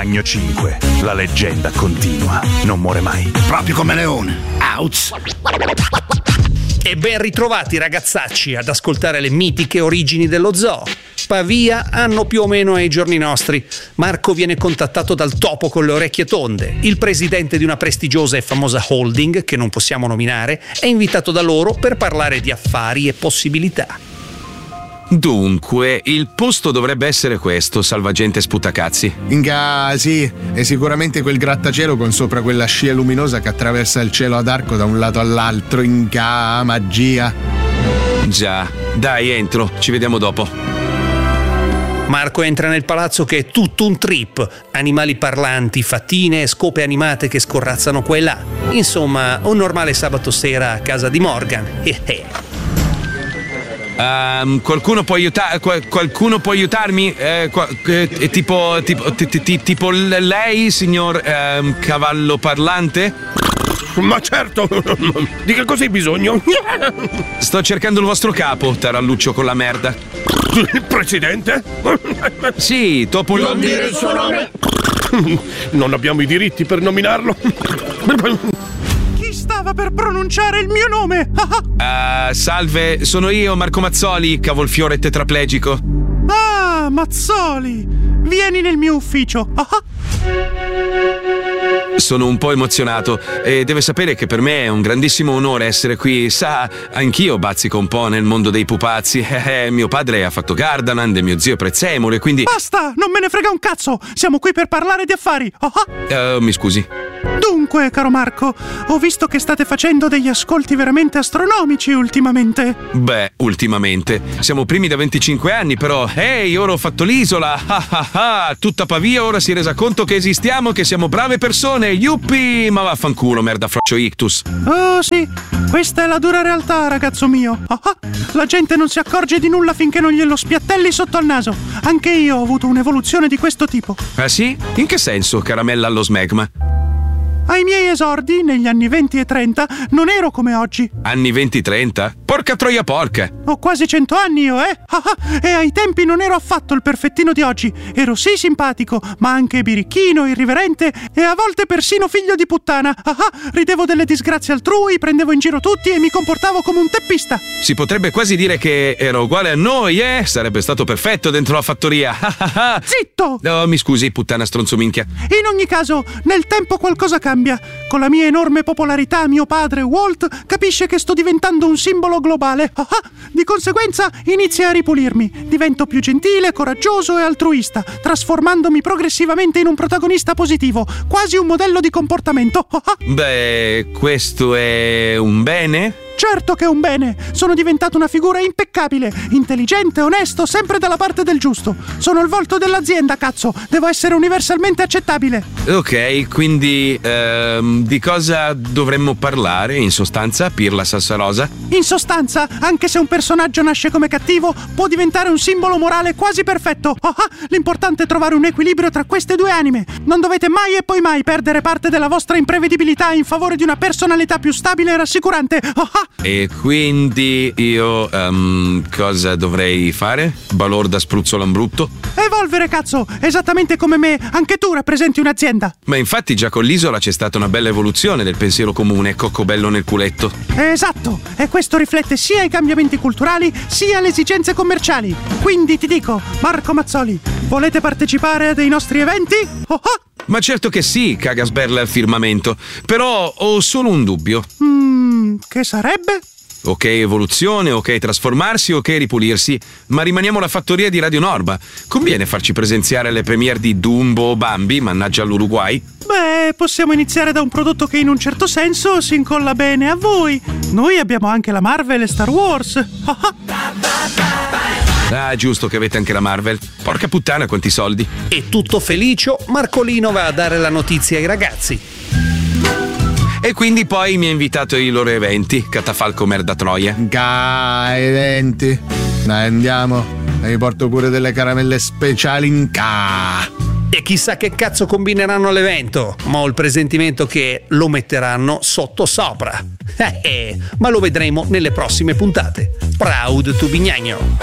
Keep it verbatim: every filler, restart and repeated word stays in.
Bignagno cinque. La leggenda continua, non muore mai. Proprio come Leone. Outs. E ben ritrovati ragazzacci ad ascoltare le mitiche origini dello zoo. Pavia, anno più o meno ai giorni nostri. Marco viene contattato dal topo con le orecchie tonde. Il presidente di una prestigiosa e famosa holding, che non possiamo nominare, è invitato da loro per parlare di affari e possibilità. Dunque, il posto dovrebbe essere questo, salvagente sputacazzi. Inga, sì, è sicuramente quel grattacielo con sopra quella scia luminosa che attraversa il cielo ad arco da un lato all'altro. Inga, magia. Già, dai, entro, ci vediamo dopo. Marco entra nel palazzo che è tutto un trip. Animali parlanti, fattine e scope animate che scorrazzano qua e là. Insomma, un normale sabato sera a casa di Morgan. Um, qualcuno può aiutare? Qualcuno può aiutarmi? Eh, qua, eh, tipo, tipo, t- t- tipo lei, signor um, cavallo parlante? Ma certo, di che cosa hai bisogno? Sto cercando il vostro capo, taralluccio con la merda. Il presidente? Sì, dopo il... Non dire il suo nome! Non abbiamo i diritti per nominarlo. Chi stava per pronunciare il mio nome? uh, salve, sono io, Marco Mazzoli, cavolfiore tetraplegico. Ah, Mazzoli! Vieni nel mio ufficio. Sono un po' emozionato e deve sapere che per me è un grandissimo onore essere qui. Sa, anch'io bazzico un po' nel mondo dei pupazzi. Eh, mio padre ha fatto Gardaland e mio zio Prezzemolo e quindi... Basta, non me ne frega un cazzo. Siamo qui per parlare di affari. Uh, mi scusi. Dunque, caro Marco, ho visto che state facendo degli ascolti veramente astronomici ultimamente. Beh, ultimamente. Siamo primi da venticinque anni, però. Ehi, ora ho fatto l'isola. Ah, ah, ah. Tutta Pavia ora si è resa conto che esistiamo, che siamo brave persone. Yuppi! Ma vaffanculo, merda froccio ictus. Oh sì, questa è la dura realtà, ragazzo mio. Ah, ah. La gente non si accorge di nulla finché non glielo spiattelli sotto al naso. Anche io ho avuto un'evoluzione di questo tipo. Ah sì? In che senso, caramella allo smegma? Ai miei esordi, negli anni venti e trenta, non ero come oggi. Anni venti trenta? Porca troia porca! Ho quasi cento anni io, eh? Ah, ah, e ai tempi non ero affatto il perfettino di oggi. Ero sì simpatico, ma anche birichino, irriverente e a volte persino figlio di puttana. Ah, ah, ridevo delle disgrazie altrui, prendevo in giro tutti e mi comportavo come un teppista. Si potrebbe quasi dire che ero uguale a noi, eh? Sarebbe stato perfetto dentro la fattoria. Zitto! No, mi scusi, puttana stronzo minchia. In ogni caso, nel tempo qualcosa cambia. Con la mia enorme popolarità, mio padre, Walt, capisce che sto diventando un simbolo globale. Ah, ah. Di conseguenza inizia a ripulirmi. Divento più gentile, coraggioso e altruista, trasformandomi progressivamente in un protagonista positivo, quasi un modello di comportamento. Ah, ah. Beh, questo è un bene? Certo che è un bene! Sono diventato una figura impeccabile, intelligente, onesto, sempre dalla parte del giusto. Sono il volto dell'azienda, cazzo! Devo essere universalmente accettabile. Ok, quindi ehm, di cosa dovremmo parlare, in sostanza, Pirla Salsarosa? In sostanza, anche se un personaggio nasce come cattivo, può diventare un simbolo morale quasi perfetto. Oh, ah, l'importante è trovare un equilibrio tra queste due anime. Non dovete mai e poi mai perdere parte della vostra imprevedibilità in favore di una personalità più stabile e rassicurante. Oh, ah. E quindi io um, cosa dovrei fare? Balorda spruzzolambrutto? Evolvere, cazzo! Esattamente come me, anche tu rappresenti un'azienda. Ma infatti già con l'isola c'è stata una bella evoluzione del pensiero comune, coccobello nel culetto. Esatto, e questo riflette sia i cambiamenti culturali sia le esigenze commerciali. Quindi ti dico, Marco Mazzoli, volete partecipare a dei nostri eventi? Oh, oh. Ma certo che sì, caga sberla al firmamento. Però ho solo un dubbio. Mm, che sarebbe? Ok evoluzione, ok trasformarsi, ok ripulirsi, ma rimaniamo la fattoria di Radio Norba. Conviene farci presenziare alle premiere di Dumbo o Bambi, mannaggia all'Uruguay? Beh, possiamo iniziare da un prodotto che in un certo senso si incolla bene a voi. Noi abbiamo anche la Marvel e Star Wars. Ah, giusto che avete anche la Marvel. Porca puttana, quanti soldi. E tutto felicio, Marcolino va a dare la notizia ai ragazzi. E quindi poi mi ha invitato ai loro eventi, catafalco merda troia. Ga, eventi. Dai, andiamo. E vi porto pure delle caramelle speciali in ca. E chissà che cazzo combineranno all'evento, ma ho il presentimento che lo metteranno sotto sopra. Eh, eh, ma lo vedremo nelle prossime puntate. Proud to Bignagno.